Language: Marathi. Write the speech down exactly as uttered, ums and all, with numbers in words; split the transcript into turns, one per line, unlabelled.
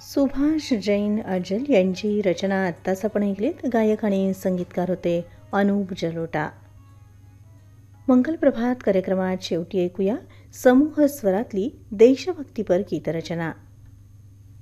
सुभाष जैन अजल यांची रचना आत्ताच आपण ऐकलीत. गायक आणि संगीतकार होते अनूप जलोटा. मंगल प्रभात कार्यक्रमात शेवटी ऐकूया समूह स्वरातली देशभक्तीपर गीतरचना.